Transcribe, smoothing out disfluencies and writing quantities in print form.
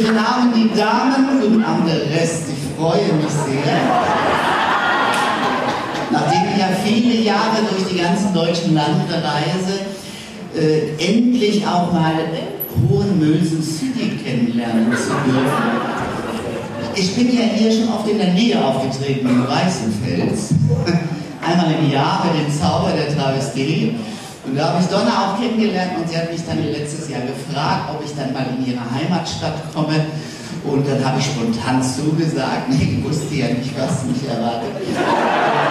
Guten Abend, die Damen, guten Abend, der Rest. Ich freue mich sehr. Nachdem ich ja viele Jahre durch die ganzen deutschen Lande reise, endlich auch mal Hohenmülsen City kennenlernen zu dürfen. Ich bin ja hier schon oft in der Nähe aufgetreten, in Weißenfels. Einmal im Jahr bei dem Zauber der Travestie. Und da habe ich Donna auch kennengelernt und sie hat mich dann letztes Jahr gefragt, ob ich dann mal in ihre Heimatstadt komme. Und dann habe ich spontan zugesagt. Nee, ich wusste ja nicht, was mich erwartet.